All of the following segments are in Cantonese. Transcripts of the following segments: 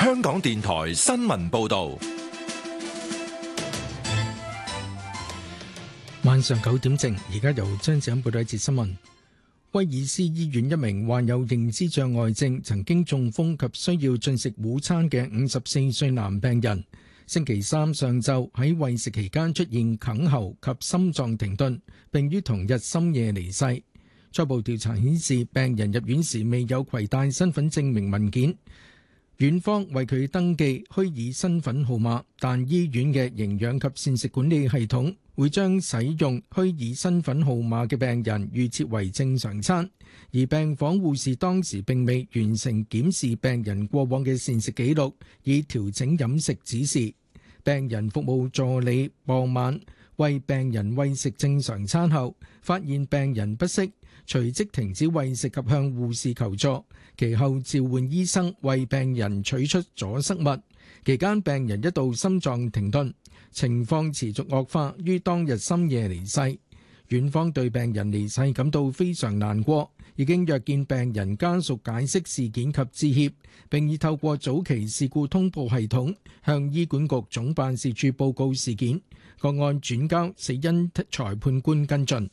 香港電台新聞報道。 晚上9點正，而家由張子欣報道一節新聞。威爾斯醫院一名患有認知障礙症、曾經中風及需要進食午餐嘅54歲男病人，星期三上晝喺餵食期間出現哽喉及心臟停頓，並於同日深夜離世。初步調查顯示，病人入院時未有攜帶身份證明文件，院方為佢登記虛擬身份號碼，但醫院嘅營養及膳食管理系統會將使用虛擬身份號碼嘅病人預設為正常餐，而病房護士當時並未完成檢視病人過往嘅膳食記錄，以調整飲食指示。病人服務助理傍晚為病人餵食正常餐後，發現病人不適，隨即停止餵食及向護士求助，其後召喚醫生為病人取出阻塞物。期間病人一度心臟停頓，情況持續惡化，於當日深夜離世。院方對病人離世感到非常難過，已經約見病人家屬解釋事件及致歉，並已透過早期事故通報系統向醫管局總辦事處報告事件，個案轉交死因裁判官跟進。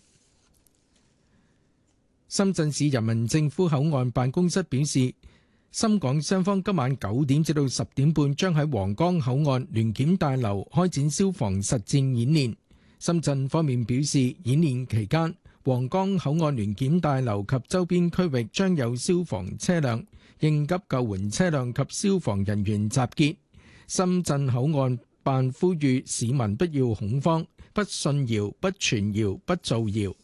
深圳市人民政府口岸辦公室表示，深港雙方今晚9點至到10點半將喺皇崗口岸聯檢大樓開展消防實戰演練。深圳方面表示，演練期間，皇崗口岸聯檢大樓及周邊區域將有消防車輛、應急救援車輛及消防人員集結。深圳口岸辦呼籲市民不要恐慌，不信謠，不傳謠，不造謠。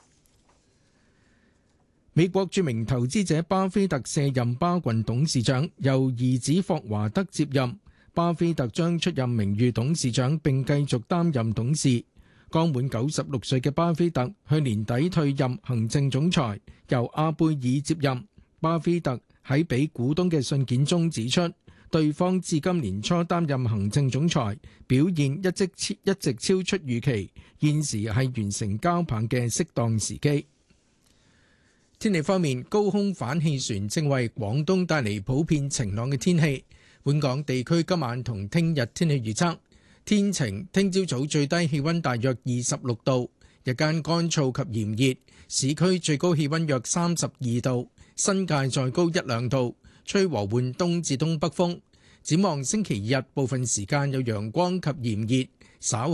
美國著名投資者巴菲特卸任巴郡董事長，由兒子霍華德接任。巴菲特將出任名譽董事長並繼續擔任董事。剛滿96歲嘅巴菲特去年底退任行政總裁，由阿貝爾接任。巴菲特喺俾股東嘅信件中指出，對方至今年初擔任行政總裁，表現一直超出預期，現時係完成交棒嘅適當時機。天氣方面，高空反氣旋正為廣東帶嚟普遍晴朗嘅天氣。本港地區今晚同聽日天氣預測，天晴，聽朝早最低氣溫大約26度，日間乾燥及炎熱，市區最高氣溫約32度，新界再高1-2度，吹和緩東至東北風。展望星期日部分時間有陽光及炎熱，稍